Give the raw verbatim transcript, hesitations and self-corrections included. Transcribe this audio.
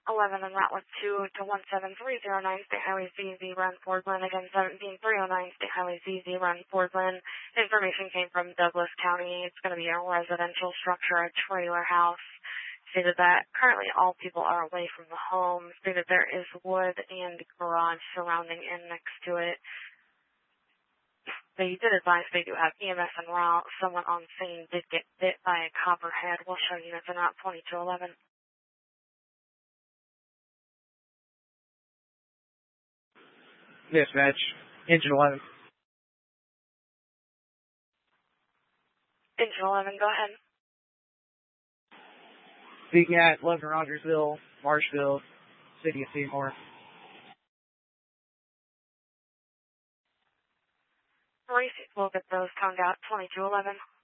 eleven on Route two to one seven three zero nine, State Highway Z Z, run Fort Glen. Again, seventeen three oh nine, State Highway Z Z, run Fort Glen. Information came from Douglas County. It's going to be a residential structure, a trailer house. Stated that currently all people are away from the home. Stated there is wood and garage surrounding and next to it. They did advise they do have E M S en route. Someone on scene did get bit by a copperhead. We'll show units en route twenty-two eleven. Dispatch, engine eleven. Engine eleven, go ahead. Speaking at eleven Rogersville, Marshville, City of Seymour. We'll get those toned out, twenty-two eleven.